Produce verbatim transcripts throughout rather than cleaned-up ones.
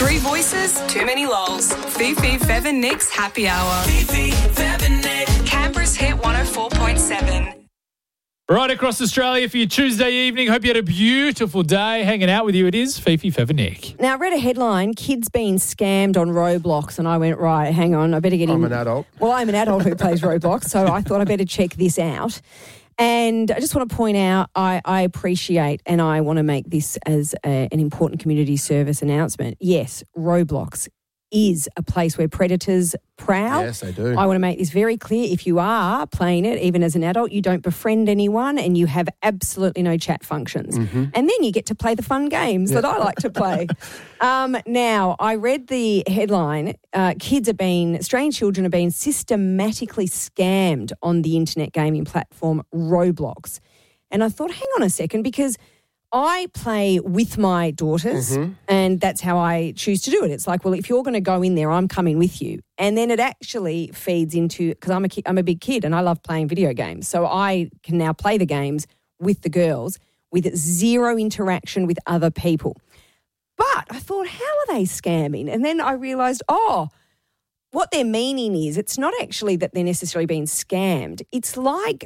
Three voices, too many lols. Fifi, Fev and Nick's Happy Hour. Fifi, Fev and Nick. Canberra's Hit one oh four point seven. Right across Australia for your Tuesday evening. Hope you had a beautiful day hanging out with you. It is Fifi, Fev and Nick. Now, I read a headline, kids being scammed on Roblox, and I went, right, hang on, I better get in. I'm an adult. Well, I'm an adult who plays Roblox, so I thought I better check this out. And I just want to point out, I, I appreciate and I want to make this as a, an important community service announcement. Yes, Roblox is a place where predators prowl. Yes, they do. I want to make this very clear. If you are playing it, even as an adult, you don't befriend anyone and you have absolutely no chat functions. Mm-hmm. And then you get to play the fun games Yeah. that I like to play. um, now, I read the headline, uh, kids are being, strange children are being systematically scammed on the internet gaming platform Roblox. And I thought, hang on a second, because I play with my daughters Mm-hmm. and that's how I choose to do it. It's like, well, if you're going to go in there, I'm coming with you. And then it actually feeds into, because I'm a kid, I'm a big kid and I love playing video games. So I can now play the games with the girls with zero interaction with other people. But I thought, how are they scamming? And then I realised, oh, what they're meaning is it's not actually that they're necessarily being scammed. It's like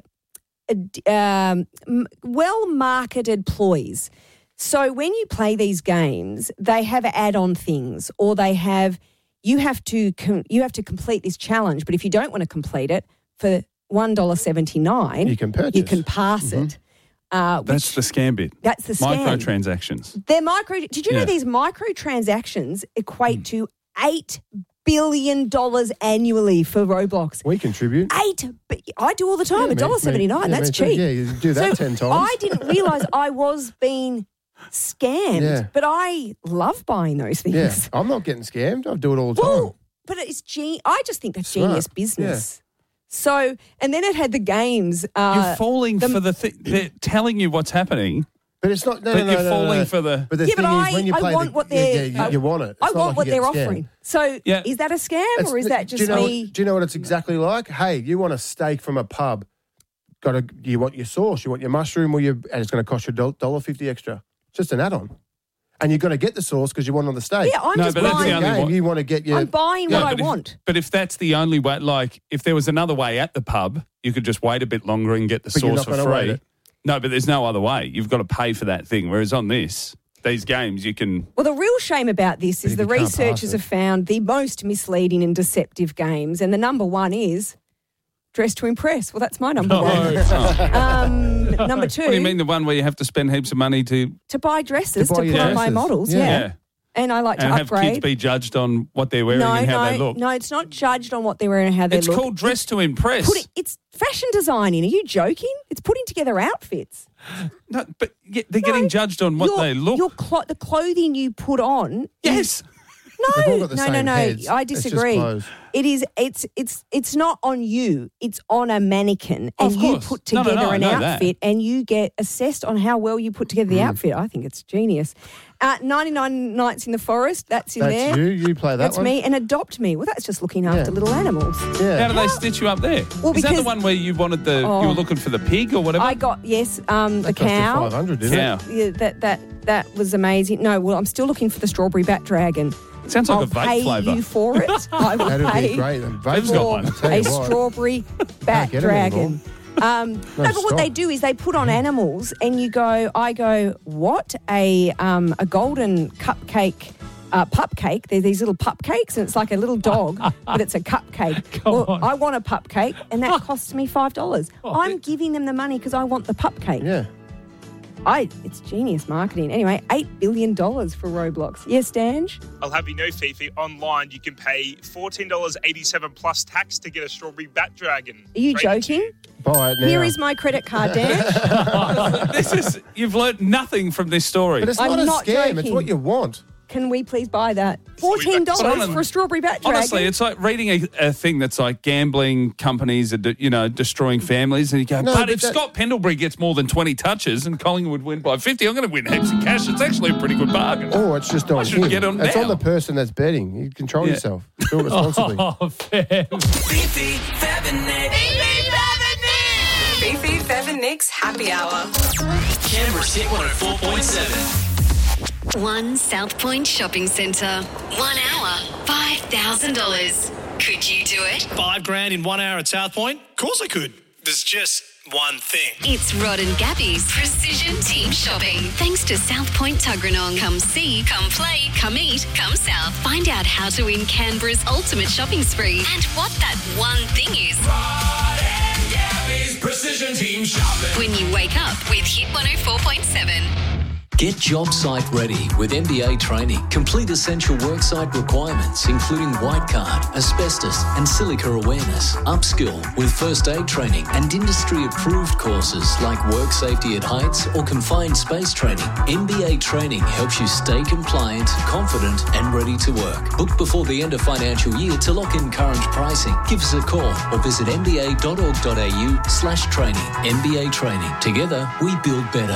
Um, well-marketed ploys. So when you play these games, they have add-on things, or they have you have to com- you have to complete this challenge. But if you don't want to complete it, for one dollar seventy-nine, You can purchase. you can pass it. Uh, which, That's the scam bit. that's the scam. Microtransactions. They're micro. Did you Yeah. know these microtransactions equate to eight billion dollars annually for Roblox? We contribute. Eight. Bi- I do all the time. Yeah, one dollar seventy-nine. me- yeah, That's me too. cheap. Yeah, you do that So ten times. I didn't realise I was being scammed, Yeah. but I love buying those things. Yeah, I'm not getting scammed. I do it all the time. Well, but it's gen- I just think that's Smart. genius business. So, and then it had the games. Uh, You're falling the- for the thing. They're telling you what's happening, But it's not. No, but no, no, you're no, falling no. for the. But the Yeah, thing but I- is, when you I play want the, what yeah, they're- yeah, you, you want it. It's I not want like what you're they're getting scammed. offering. So, Yeah. is that a scam It's- or is that do just you know me? What, do you know what it's exactly like? Hey, you want a steak from a pub? Got to. You want your sauce? You want your mushroom? Or your? And it's going to cost you one dollar fifty extra. It's just an add-on, and you're going to get the sauce because you want it on the steak. Yeah, I'm No, just but that's the buying. only game, one- you want to get your. I'm buying Yeah, what I but if- want. But if that's the only way, like if there was another way at the pub, you could just wait a bit longer and get the But you're sauce not for gonna wait free. it. No, but there's no other way. You've got to pay for that thing. Whereas on this, these games, you can. Well, the real shame about this is if the you can't researchers pass it. have found the most misleading and deceptive games, and the number one is Dress to Impress. Well, that's my number one. Um, number two, What do you mean the one where you have to spend heaps of money to to buy dresses To to, buy put your on my dresses. models. Yeah. Yeah. Yeah. And I like and to have kids upgrade. be judged on what they're wearing no, and how no, they look? no, it's not judged on what they're wearing and how they It's look. called Dress to Impress. Putting, it's fashion designing. Are you joking? It's putting together outfits. No, but yeah, they're getting No, judged on what your- they look. Your clo- the clothing you put on. Yes. They've all No, got the no, no, same no. heads. I It's just disagree. clothes. It is. It's. It's. It's not on you. It's on a mannequin, and Of you course. put No, no, together no, I an know that. outfit, and you get assessed on how well you put together the Mm. outfit. I think it's genius. Uh, ninety-nine Nights in the Forest. That's in That's there. you. You play that That's one. me. And Adopt Me. Well, that's just looking after Yeah. little animals. Yeah. How do they stitch you up there? Well, Is that the because- one where you wanted the Oh. you were looking for the pig or whatever? I got yes. Um, the That cost you cow. five hundred, didn't Cow. it? Yeah, that that that was amazing. No, well, I'm still looking for the strawberry bat dragon. Sounds like I'll a vape pay flavour. you for it. I will That'd pay be great. And Dave's got for one. I'll tell a you what. strawberry bat get 'em dragon. Um, no, but what stop. they do is they put on animals, and you go. I go. What a um, a golden cupcake. Uh, pup cake. They're these little pup cakes, and it's like a little dog, but it's a cupcake. Come Well, on. I want a pup cake, and that costs me five dollars. I'm giving them the money because I want the pup cake. Yeah. I. It's genius marketing. Anyway, eight billion dollars for Roblox. Yes, Dange. I'll have you know, Fifi, online you can pay fourteen dollars eighty-seven plus tax to get a strawberry bat dragon. Are you Straight into joking? Buy it now. Here is my credit card, Dange. This is you've learnt nothing from this story. But it's I'm not a not scam. It's joking. what you want. Can we please buy that? fourteen But dollars hon- for a strawberry bat dragon? Honestly, it's like reading a, a thing that's like gambling companies are, de- you know, destroying families, and you go, No, but, but if that- Scott Pendlebury gets more than twenty touches and Collingwood win by fifty, I'm going to win heaps of cash. It's actually a pretty good bargain. Or it's just on should him. get on It's now. on the person that's betting. You control Yeah. yourself. Do it responsibly. Oh, fair. Fifi, Fev and Nick. Fifi, Fev and Nick's Happy Hour. Canberra's Hit one oh four point seven. One South Point shopping centre. One hour, five thousand dollars. Could you do it? Five grand in one hour at South Point? Of course I could. There's just one thing. It's Rod and Gabby's Precision Team Shopping. Thanks to South Point Tuggeranong. Come see, come play, come eat, come south. Find out how to win Canberra's ultimate shopping spree and what that one thing is. Rod and Gabby's Precision Team Shopping. When you wake up with Hit one oh four point seven. Get job site ready with M B A training. Complete essential worksite requirements, including white card, asbestos and silica awareness. Upskill with first aid training and industry-approved courses like work safety at heights or confined space training. M B A training helps you stay compliant, confident and ready to work. Book before the end of financial year to lock in current pricing. Give us a call or visit m b a dot org dot a u slash training. M B A training. Together, we build better.